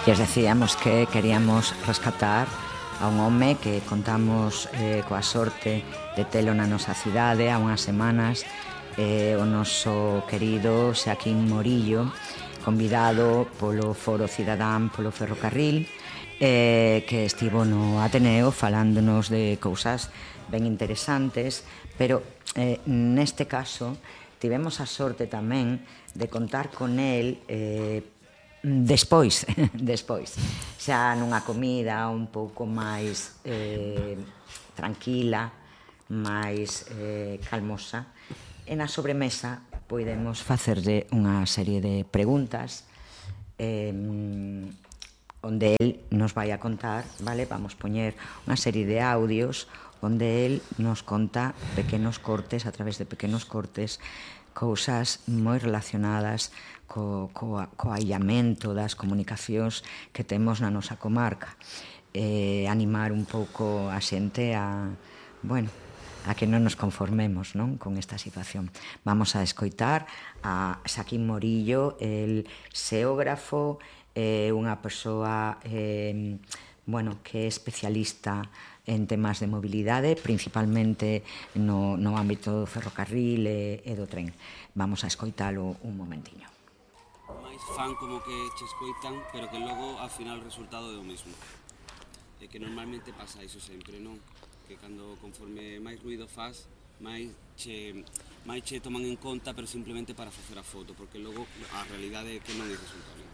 lles decíamos que queríamos rescatar a un home que contamos coa sorte de telo na nosa cidade há unhas semanas, o noso querido Xaquín Morillo, convidado polo Foro Cidadán polo Ferrocarril, que estivo no Ateneo falándonos de cousas ben interesantes, pero neste caso tivemos a sorte tamén de contar con el despois, xa nunha comida un pouco máis tranquila, máis calmosa, e na sobremesa podemos facerlle unha serie de preguntas onde el nos vai a contar, vale? Vamos poñer unha serie de audios onde el nos conta pequenos cortes, a través de pequenos cortes, cousas moi relacionadas co aillamento das comunicacións que temos na nosa comarca. Animar un pouco a xente a, bueno, a que non nos conformemos, non, con esta situación. Vamos a escoitar a Xaquín Morillo, el xeógrafo, unha persoa bueno, que é especialista en temas de mobilidade, principalmente no ámbito do ferrocarril e do tren. Vamos a escoitalo un momentiño. Máis fan como que che escoitan, pero que logo ao final o resultado é o mesmo. E que normalmente pasa iso sempre, non? Que cando conforme máis ruido faz, máis che toman en conta, pero simplemente para facer a foto, porque logo a realidade é que non é resultado.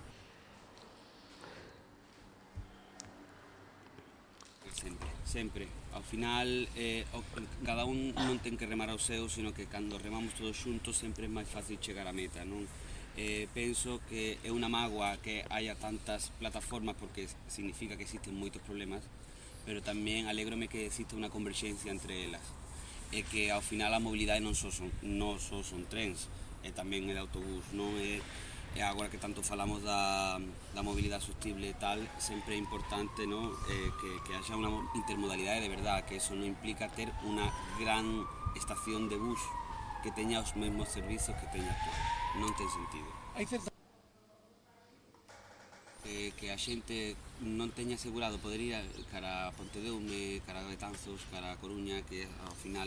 Sempre. Ao final, cada un non ten que remar ao seu, sino que cando remamos todos xuntos sempre é máis fácil chegar á meta, non? Penso que é unha mágoa que haya tantas plataformas porque significa que existen moitos problemas, pero tamén alégrome que existe unha converxencia entre elas, e que ao final a mobilidade non só son trens, e tamén é de autobús, non é. E agora que tanto falamos da mobilidade sostible e tal, sempre é importante, no, que haxa unha intermodalidade de verdad, que eso non implica ter unha gran estación de bus que teña os mesmos servizos que teña tú. Non ten sentido. Que a xente non teña asegurado poder ir cara a Pontedeume, cara a Betanzos, cara a Coruña, que ao final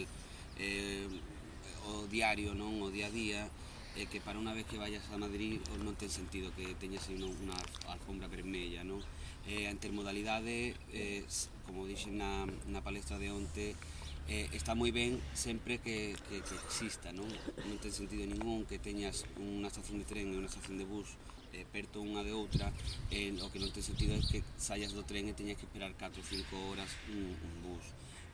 o diario, non, o día a día, que para unha vez que vayas a Madrid non ten sentido que teñas unha alfombra vermella, non? A intermodalidade, como dixen na palestra de onte, está moi ben sempre que exista, non? Non ten sentido ningún que teñas unha estación de tren e unha estación de bus perto unha de outra, o que non ten sentido é que saias do tren e teñas que esperar 4 ou 5 horas un bus.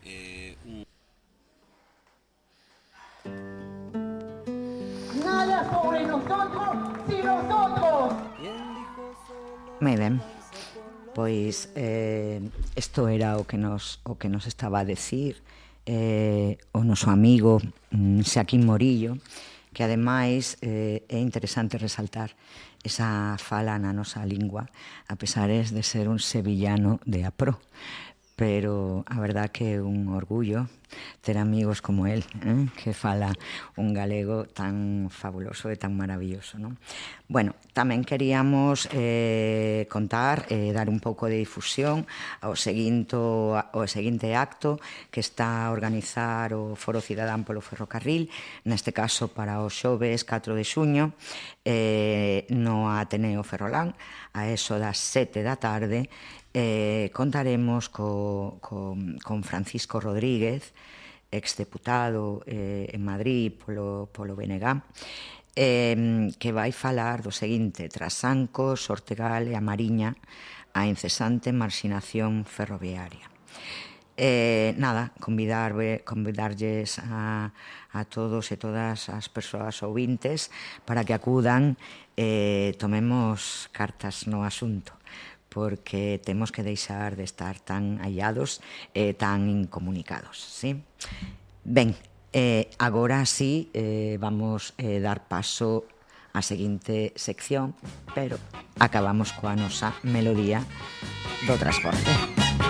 Nada sobre nosotros, sin nosotros. Moi ben, pois isto era o que nos estaba a decir o noso amigo Xaquín Morillo, que ademais é interesante resaltar esa fala na nosa lingua, a pesares de ser un sevillano de apró. Pero a verdad que é un orgullo ter amigos como él, que fala un galego tan fabuloso e tan maravilloso, non? Bueno, tamén queríamos contar, dar un pouco de difusión ao seguinte acto que está a organizar o Foro Cidadán polo Ferrocarril, neste caso para o xoves 4 de xuño, no Ateneo Ferrolán, a eso das 7 da tarde. Contaremos con Francisco Rodríguez, exdeputado en Madrid polo BNG, que vai falar do seguinte: Trasancos, Ortegal e a Mariña, a incesante marxinación ferroviaria. Nada, convidarlles a todos e todas as persoas ouvintes para que acudan e tomemos cartas no asunto, porque temos que deixar de estar tan aillados e tan incomunicados, sí? Ben, agora sí vamos dar paso á seguinte sección, pero acabamos coa nosa melodía do transporte.